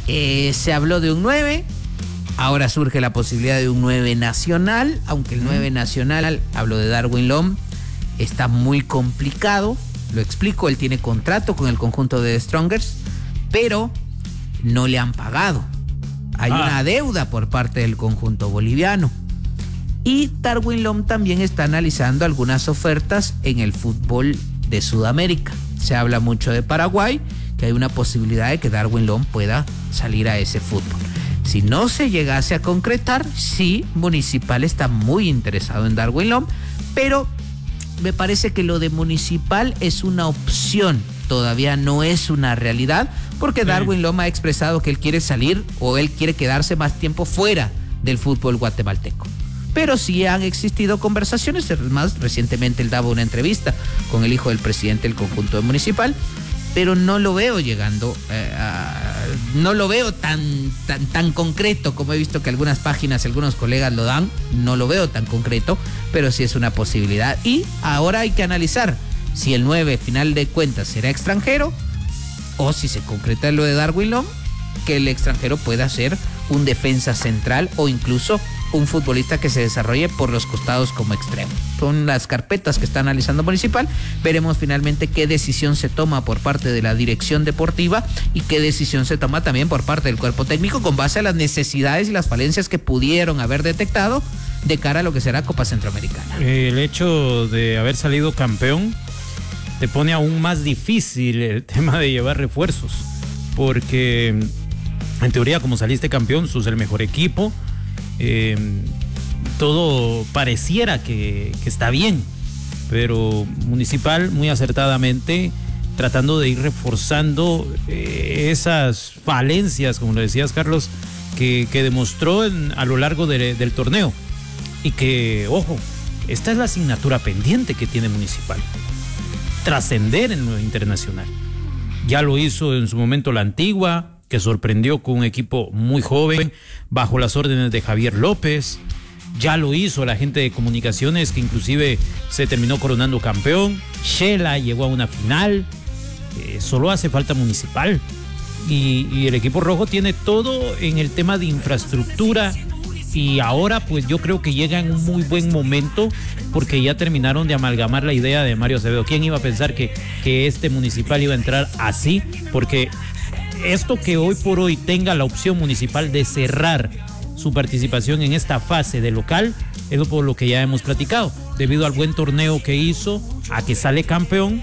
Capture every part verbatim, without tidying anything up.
Eh, se habló de un nueve, ahora surge la posibilidad de un nueve nacional, aunque el nueve nacional, hablo de Darwin Lom, está muy complicado. Lo explico, él tiene contrato con el conjunto de The Strongers, pero no le han pagado. Hay ah. una deuda por parte del conjunto boliviano. Y Darwin Lom también está analizando algunas ofertas en el fútbol de Sudamérica. Se habla mucho de Paraguay, que hay una posibilidad de que Darwin Lom pueda salir a ese fútbol. Si no se llegase a concretar, sí, Municipal está muy interesado en Darwin Lom, pero me parece que lo de Municipal es una opción, todavía no es una realidad, porque sí. Darwin Lom ha expresado que él quiere salir o él quiere quedarse más tiempo fuera del fútbol guatemalteco. Pero sí han existido conversaciones, más recientemente él daba una entrevista con el hijo del presidente del conjunto de Municipal, pero no lo veo llegando, eh, a, no lo veo tan, tan, tan concreto como he visto que algunas páginas, algunos colegas lo dan, no lo veo tan concreto, pero sí es una posibilidad. Y ahora hay que analizar si el nueve, final de cuentas, será extranjero o si se concreta lo de Darwin Lom, que el extranjero pueda ser un defensa central o incluso un futbolista que se desarrolle por los costados como extremo. Son las carpetas que está analizando Municipal. Veremos finalmente qué decisión se toma por parte de la dirección deportiva y qué decisión se toma también por parte del cuerpo técnico con base a las necesidades y las falencias que pudieron haber detectado de cara a lo que será Copa Centroamericana. El hecho de haber salido campeón te pone aún más difícil el tema de llevar refuerzos, porque en teoría, como saliste campeón, sos el mejor equipo. Eh, todo pareciera que, que está bien, pero Municipal muy acertadamente tratando de ir reforzando eh, esas falencias, como lo decías, Carlos, que, que demostró en, a lo largo de, del torneo. Y que, ojo, esta es la asignatura pendiente que tiene Municipal: trascender en lo internacional. Ya lo hizo en su momento la Antigua, que sorprendió con un equipo muy joven, bajo las órdenes de Javier López. Ya lo hizo la gente de comunicaciones, que inclusive se terminó coronando campeón. Shela llegó a una final. Eh, solo hace falta Municipal. Y, y el equipo rojo tiene todo en el tema de infraestructura. Y ahora pues yo creo que llega en un muy buen momento, porque ya terminaron de amalgamar la idea de Mario Acevedo. ¿Quién iba a pensar que, que este Municipal iba a entrar así? Porque esto que hoy por hoy tenga la opción Municipal de cerrar su participación en esta fase de local, es por lo que ya hemos platicado, debido al buen torneo que hizo, a que sale campeón,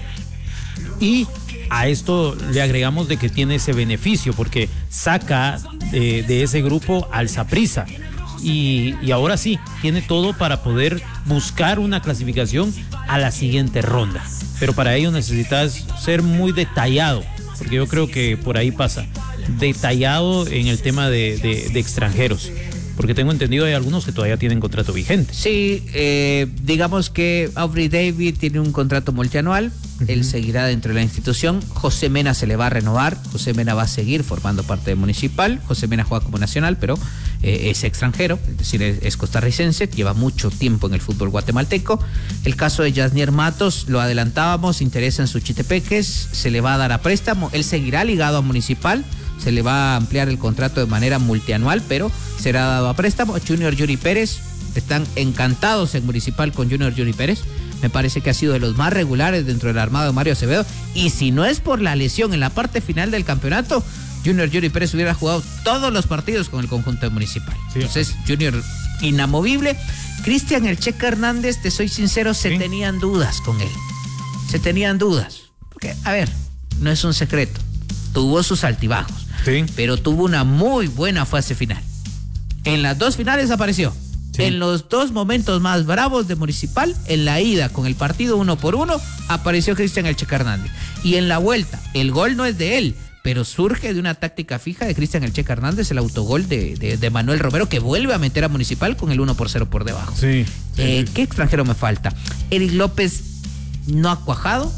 y a esto le agregamos de que tiene ese beneficio, porque saca de, de ese grupo al Saprissa, y, y ahora sí, tiene todo para poder buscar una clasificación a la siguiente ronda, pero para ello necesitas ser muy detallado, porque yo creo que por ahí pasa, detallado en el tema de, de, de extranjeros, porque tengo entendido hay algunos que todavía tienen contrato vigente. Sí, eh, digamos que Aubrey David tiene un contrato multianual, uh-huh. Él seguirá dentro de la institución. José Mena se le va a renovar, José Mena va a seguir formando parte de Municipal. José Mena juega como nacional, pero eh, es extranjero, es decir, es, es costarricense, lleva mucho tiempo en el fútbol guatemalteco. El caso de Yasnier Matos, lo adelantábamos, interesa en Suchitepeques, se le va a dar a préstamo, él seguirá ligado a Municipal, se le va a ampliar el contrato de manera multianual, pero será dado a préstamo. Junior Yuri Pérez, están encantados en Municipal con Junior Yuri Pérez, me parece que ha sido de los más regulares dentro del armado de Mario Acevedo, y si no es por la lesión en la parte final del campeonato, Junior Yuri Pérez hubiera jugado todos los partidos con el conjunto de Municipal. Sí. Entonces, Junior inamovible. Cristian El Checa Hernández, te soy sincero, se sí. tenían dudas con él. Se tenían dudas. Porque, a ver, no es un secreto. Tuvo sus altibajos. Sí. Pero tuvo una muy buena fase final. En las dos finales apareció. Sí. En los dos momentos más bravos de Municipal, en la ida con el partido uno por uno, apareció Cristian El Checa Hernández. Y en la vuelta, el gol no es de él, pero surge de una táctica fija de Cristian El Checa Hernández, el autogol de, de, de Manuel Romero, que vuelve a meter a Municipal con el uno por cero por debajo. Sí. Eh, ¿Qué extranjero me falta? Eric López no ha cuajado.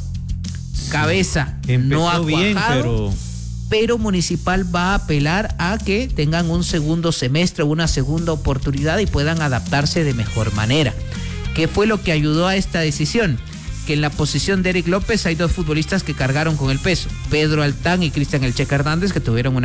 Cabeza Empezó no ha bien, cuajado. Pero... pero Municipal va a apelar a que tengan un segundo semestre, una segunda oportunidad y puedan adaptarse de mejor manera. ¿Qué fue lo que ayudó a esta decisión? Que en la posición de Eric López hay dos futbolistas que cargaron con el peso, Pedro Altán y Cristian El Checa Hernández, que tuvieron una